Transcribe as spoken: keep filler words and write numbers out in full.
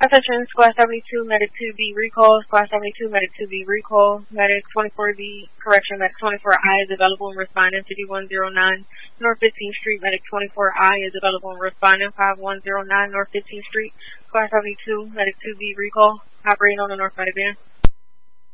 Attention, Squad seventy-two, Medic two B recall. Squad seventy-two, Medic two B recall. Medic twenty-four B, correction, Medic twenty-four I is available and responding to D one oh nine North fifteenth Street. Medic twenty-four I is available and responding five one oh nine North fifteenth Street. Squad seventy-two, Medic two B recall. Operating on the North Medic van.